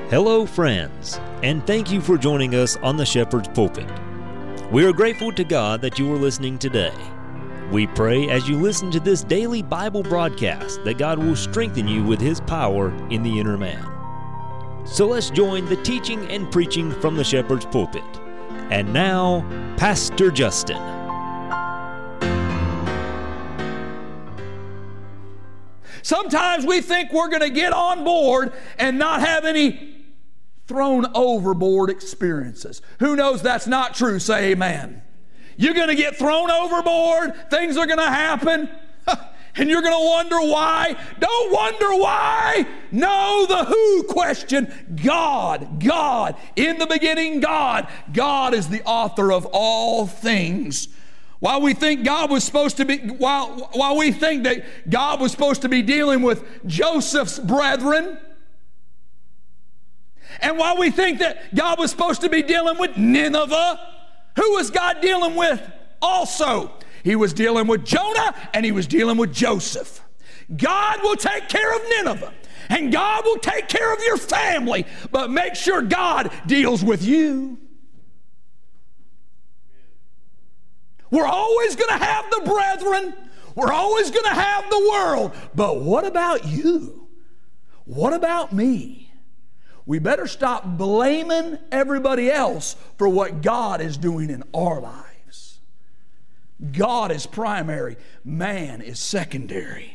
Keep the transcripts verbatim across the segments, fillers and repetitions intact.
Hello, friends, and thank you for joining us on the Shepherd's Pulpit. We are grateful to God that you are listening today. We pray as you listen to this daily Bible broadcast that God will strengthen you with His power in the inner man. So let's join the teaching and preaching from the Shepherd's Pulpit. And now, Pastor Justin. Sometimes we think we're going to get on board and not have any thrown overboard experiences. Who knows that's not true? Say amen. You're going to get thrown overboard. Things are going to happen. And you're going to wonder why. Don't wonder why. Know the who question. God, God. In the beginning, God. God is the author of all things. While we think God was supposed to be, while, while we think that God was supposed to be dealing with Joseph's brethren, and while we think that God was supposed to be dealing with Nineveh, who was God dealing with also? He was dealing with Jonah and he was dealing with Joseph. God will take care of Nineveh and God will take care of your family, but make sure God deals with you. We're always going to have the brethren. We're always going to have the world. But what about you? What about me? We better stop blaming everybody else for what God is doing in our lives. God is primary. Man is secondary.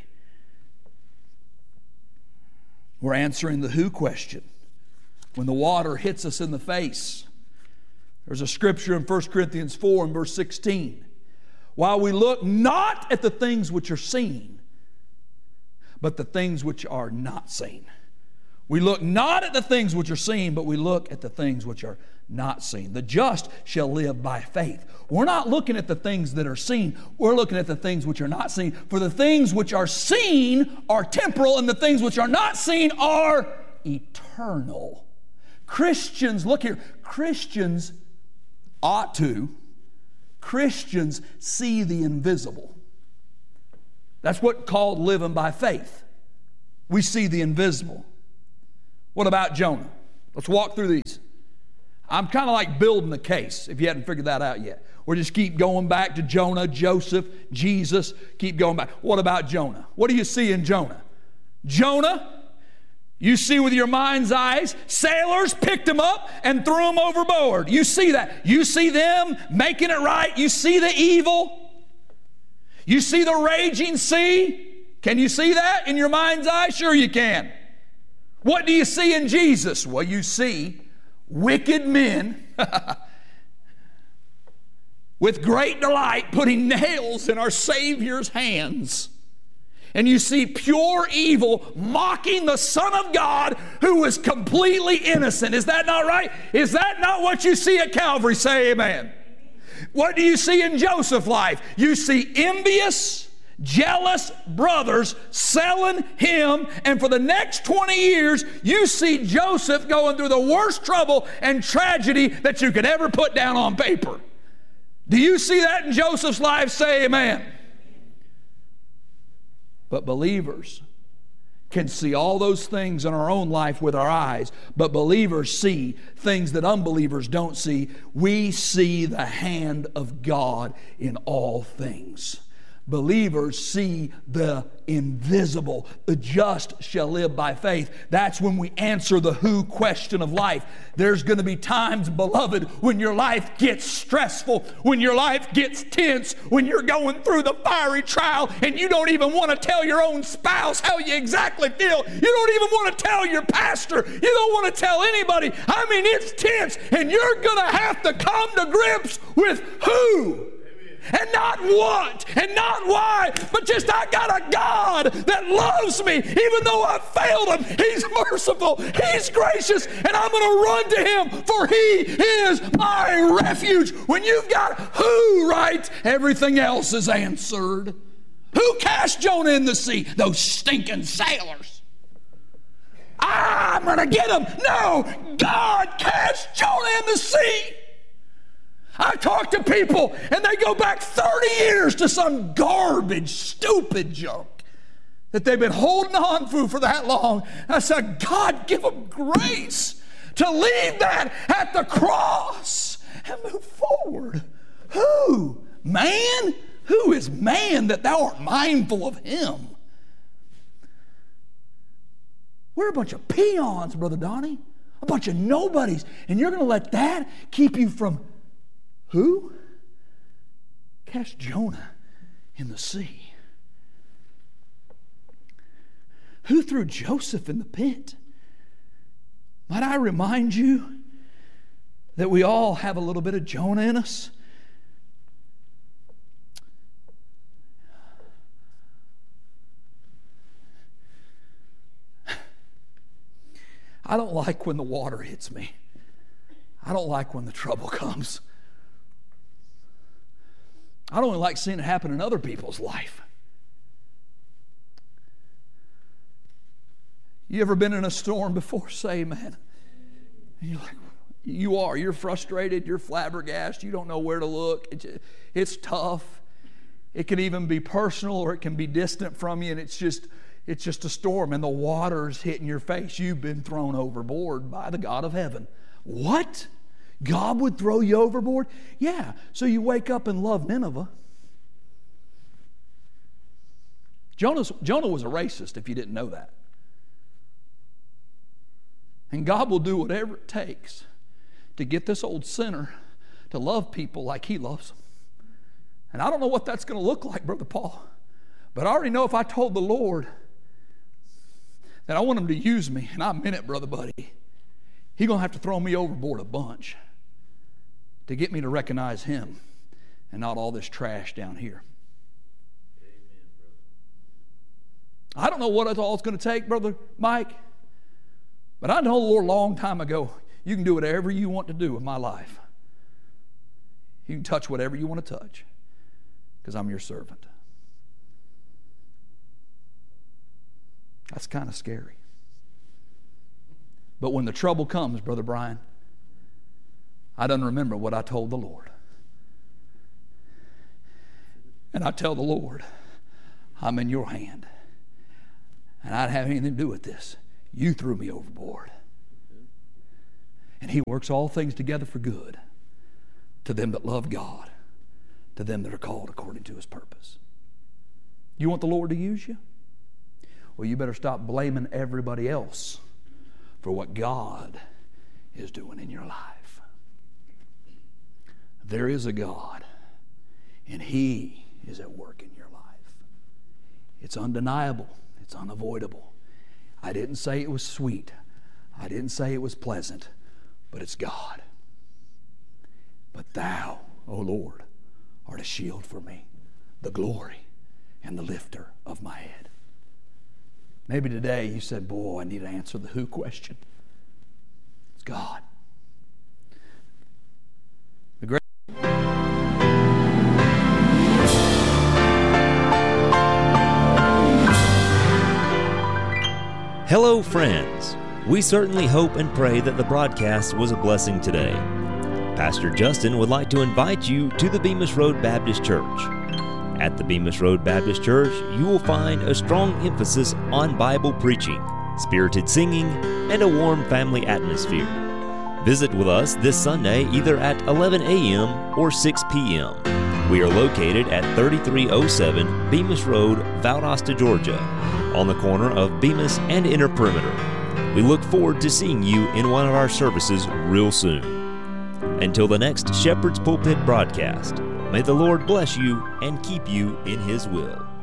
We're answering the who question. When the water hits us in the face, there's a scripture in First Corinthians four and verse sixteen. While we look not at the things which are seen, but the things which are not seen. We look not at the things which are seen, but we look at the things which are not seen. The just shall live by faith. We're not looking at the things that are seen. We're looking at the things which are not seen. For the things which are seen are temporal, and the things which are not seen are eternal. Christians, look here, Christians ought to, Christians see the invisible. That's what's called living by faith. We see the invisible. What about Jonah? Let's walk through these. I'm kind of like building the case, if you hadn't figured that out yet. We'll just keep going back to Jonah, Joseph, Jesus, keep going back. What about Jonah? What do you see in Jonah? Jonah, you see with your mind's eyes, sailors picked him up and threw him overboard. You see that. You see them making it right. You see the evil. You see the raging sea. Can you see that in your mind's eye? Sure you can. What do you see in Jesus? Well, you see wicked men with great delight putting nails in our Savior's hands. And you see pure evil mocking the Son of God who was completely innocent. Is that not right? Is that not what you see at Calvary? Say amen. What do you see in Joseph's life? You see envious, jealous brothers selling him, and for the next twenty years you see Joseph going through the worst trouble and tragedy that you could ever put down on paper. Do you see that in Joseph's life? Say amen. But believers can see all those things in our own life with our eyes, but believers see things that unbelievers don't see. We see the hand of God in all things. Believers see the invisible. The just shall live by faith. That's when we answer the who question of life. There's going to be times, beloved, when your life gets stressful, when your life gets tense, when you're going through the fiery trial and you don't even want to tell your own spouse how you exactly feel. You don't even want to tell your pastor. You don't want to tell anybody. I mean, it's tense, and you're going to have to come to grips with who. And not what, and not why, but just I got a God that loves me. Even though I failed Him, He's merciful, He's gracious, and I'm going to run to Him, for He is my refuge. When you've got who right, everything else is answered. Who cast Jonah in the sea? Those stinking sailors. Ah, I'm going to get him. No, God cast Jonah in the sea. I talk to people and they go back thirty years to some garbage, stupid junk that they've been holding on to for that long. I said, God, give them grace. to leave that at the cross and move forward. Who? Man? Who is man that thou art mindful of him? We're a bunch of peons, Brother Donnie. A bunch of nobodies. And you're going to let that keep you from who? Cast Jonah in the sea. Who threw Joseph in the pit? Might I remind you that we all have a little bit of Jonah in us? I don't like when the water hits me. I don't like when the trouble comes. I don't even like seeing it happen in other people's life. You ever been in a storm before? Say amen. And you're like, you are. You're frustrated. You're flabbergasted. You don't know where to look. It's, it's tough. It can even be personal, or it can be distant from you, and it's just it's just a storm, and the water's hitting your face. You've been thrown overboard by the God of heaven. What? God would throw you overboard? Yeah. So you wake up and love Nineveh. Jonah's, Jonah was a racist, if you didn't know that. And God will do whatever it takes to get this old sinner to love people like he loves them. And I don't know what that's going to look like, Brother Paul. But I already know if I told the Lord that I want him to use me, and I meant it, Brother Buddy, he's going to have to throw me overboard a bunch to get me to recognize him and not all this trash down here. Amen, brother. I don't know what it's all it's going to take, Brother Mike, but I know the Lord a long time ago, you can do whatever you want to do with my life. You can touch whatever you want to touch, because I'm your servant. That's kind of scary. But when the trouble comes, Brother Brian, I don't remember what I told the Lord. And I tell the Lord, I'm in your hand. And I don't have anything to do with this. You threw me overboard. And he works all things together for good to them that love God, to them that are called according to his purpose. You want the Lord to use you? Well, you better stop blaming everybody else for what God is doing in your life. There is a God, and he is at work in your life. It's undeniable. It's unavoidable. I didn't say it was sweet. I didn't say it was pleasant, but it's God. But thou, O Lord, art a shield for me, the glory and the lifter of my head. Maybe today you said, boy, I need to answer the who question. It's God. The great Hello, friends. We certainly hope and pray that the broadcast was a blessing today. Pastor Justin would like to invite you to the Bemis Road Baptist Church. At the Bemis Road Baptist Church, you will find a strong emphasis on Bible preaching, spirited singing, and a warm family atmosphere. Visit with us this Sunday either at eleven a.m. or six p.m. We are located at thirty-three oh seven Bemis Road, Valdosta, Georgia, on the corner of Bemis and Inner Perimeter. We look forward to seeing you in one of our services real soon. Until the next Shepherd's Pulpit broadcast, may the Lord bless you and keep you in his will.